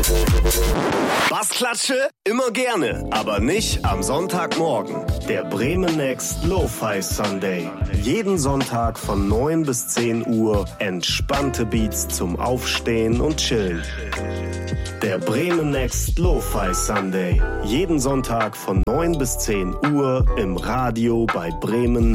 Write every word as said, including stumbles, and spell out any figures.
Bassklatsche? Immer gerne, aber nicht am Sonntagmorgen. Der Bremen Next Lo-Fi Sunday. Jeden Sonntag von neun bis zehn Uhr entspannte Beats zum Aufstehen und Chillen. Der Bremen Next Lo-Fi Sunday. Jeden Sonntag von neun bis zehn Uhr im Radio bei Bremen